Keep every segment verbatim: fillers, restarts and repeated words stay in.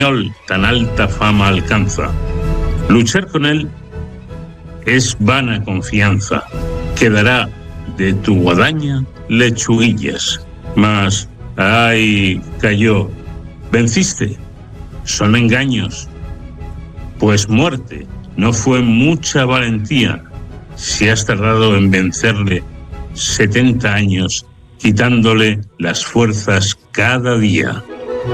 tan alta fama alcanza. Luchar con él es vana confianza. Quedará de tu guadaña lechuguillas. Mas, ay, cayó. Venciste. Son engaños. Pues muerte no fue mucha valentía si has tardado en vencerle setenta años, quitándole las fuerzas cada día.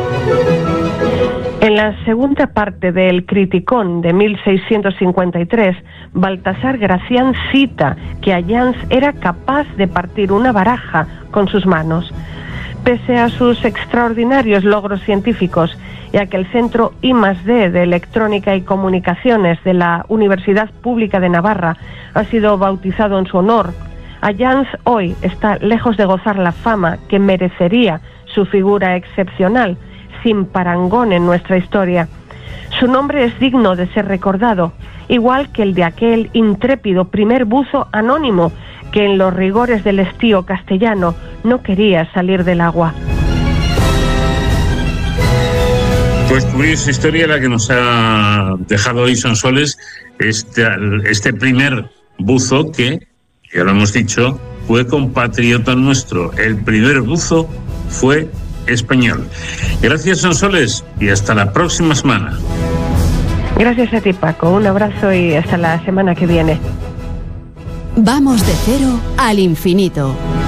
En la segunda parte del Criticón de mil seiscientos cincuenta y tres, Baltasar Gracián cita que Alliance era capaz de partir una baraja con sus manos. Pese a sus extraordinarios logros científicos y a que el Centro I más D de Electrónica y Comunicaciones de la Universidad Pública de Navarra ha sido bautizado en su honor, Alliance hoy está lejos de gozar la fama que merecería su figura excepcional, sin parangón en nuestra historia. Su nombre es digno de ser recordado, igual que el de aquel intrépido primer buzo anónimo que en los rigores del estío castellano no quería salir del agua. Pues curiosa historia la que nos ha dejado hoy Sonsoles, este, este primer buzo que, ya lo hemos dicho, fue compatriota nuestro. El primer buzo fue español. Gracias, Sonsoles, y hasta la próxima semana. Gracias a ti, Paco. Un abrazo y hasta la semana que viene. Vamos de cero al infinito.